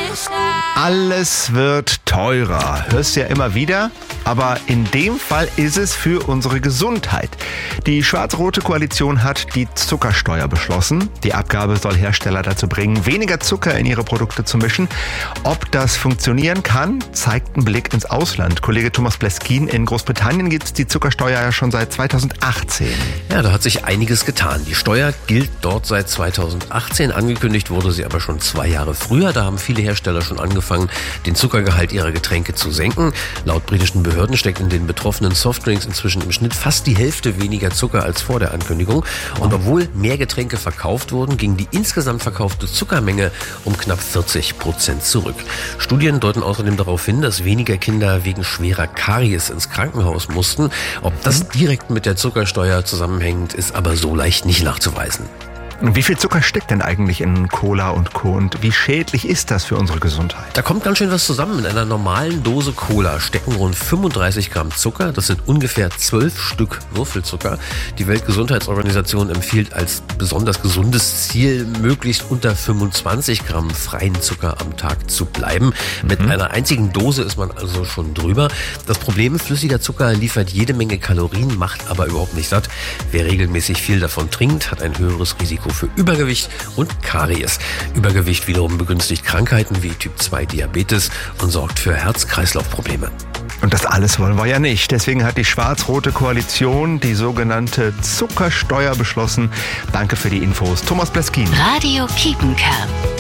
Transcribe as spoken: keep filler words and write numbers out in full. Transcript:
Alles wird teurer. Hörst du ja immer wieder. Aber in dem Fall ist es für unsere Gesundheit. Die schwarz-rote Koalition hat die Zuckersteuer beschlossen. Die Abgabe soll Hersteller dazu bringen, weniger Zucker in ihre Produkte zu mischen. Ob das funktionieren kann, zeigt ein Blick ins Ausland. Kollege Thomas Bleskin, in Großbritannien gibt es die Zuckersteuer ja schon seit zweitausendachtzehn. Ja, da hat sich einiges getan. Die Steuer gilt dort seit zweitausendachtzehn. Angekündigt wurde sie aber schon zwei Jahre früher. Da haben viele Hersteller schon angefangen, den Zuckergehalt ihrer Getränke zu senken. Laut britischen Behörden steckt in den betroffenen Softdrinks inzwischen im Schnitt fast die Hälfte weniger Zucker als vor der Ankündigung. Und obwohl mehr Getränke verkauft wurden, ging die insgesamt verkaufte Zuckermenge um knapp vierzig Prozent zurück. Studien deuten außerdem darauf hin, dass weniger Kinder wegen schwerer Karies ins Krankenhaus mussten. Ob das direkt mit der Zuckersteuer zusammenhängt, ist aber so leicht nicht nachzuweisen. Wie viel Zucker steckt denn eigentlich in Cola und Co. und wie schädlich ist das für unsere Gesundheit? Da kommt ganz schön was zusammen. In einer normalen Dose Cola stecken rund fünfunddreißig Gramm Zucker. Das sind ungefähr zwölf Stück Würfelzucker. Die Weltgesundheitsorganisation empfiehlt als besonders gesundes Ziel, möglichst unter fünfundzwanzig Gramm freien Zucker am Tag zu bleiben. Mit mhm. einer einzigen Dose ist man also schon drüber. Das Problem, flüssiger Zucker liefert jede Menge Kalorien, macht aber überhaupt nicht satt. Wer regelmäßig viel davon trinkt, hat ein höheres Risiko für Übergewicht und Karies. Übergewicht wiederum begünstigt Krankheiten wie Typ zwei Diabetes und sorgt für Herz-Kreislauf-Probleme. Und das alles wollen wir ja nicht. Deswegen hat die schwarz-rote Koalition die sogenannte Zuckersteuer beschlossen. Danke für die Infos. Thomas Bleskin. Radio Kiepenkerb.